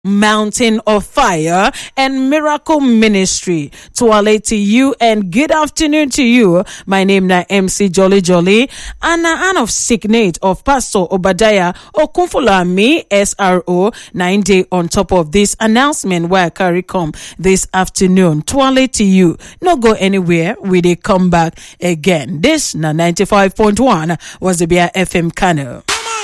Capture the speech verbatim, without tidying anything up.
Mountain of Fire and Miracle Ministry. Tuale to you and good afternoon to you. My name na M C Jolly Jolly and an of signate of Pastor Obadiah Okunfolami S R O nine day on top of this announcement where I carry come this afternoon. Tuale to you. No go anywhere. We dey come back again. This na ninety-five point one was the B I F M Kano.